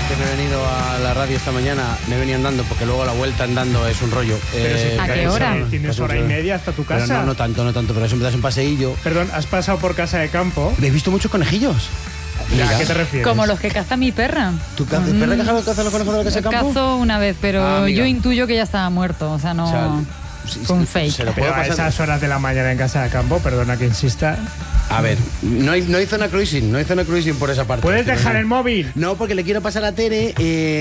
que me he venido a la radio esta mañana, me he venido andando, porque luego la vuelta andando es un rollo. ¿A qué hora? ¿Tienes hora y media hasta tu casa? Pero no tanto, pero siempre das un paseillo. Perdón, ¿has pasado por casa de campo? ¿He visto muchos conejillos? ¿A qué te refieres? Como los que caza mi perra. ¿Tu perra caza los conejos de la casa de campo? Cazo una vez, pero amiga. yo intuyo que ya estaba muerto, o sea, no... Fue un fake. Se lo Pero puedo a pasar. esas horas de la mañana en casa de campo, perdona que insista. A ver, no hay zona cruising por esa parte. ¿Puedes dejar el móvil? No, porque le quiero pasar a Tere